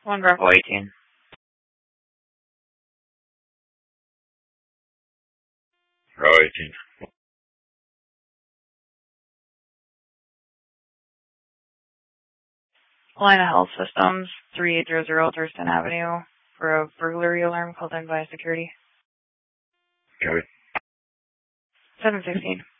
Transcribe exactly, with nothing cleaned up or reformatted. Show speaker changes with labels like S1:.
S1: One Bravo eighteen.
S2: Bravo eighteen.
S1: Line of Health Systems, three eight zero zero Thurston Avenue, for a burglary alarm called in by security.
S2: Copy.
S1: seven sixteen.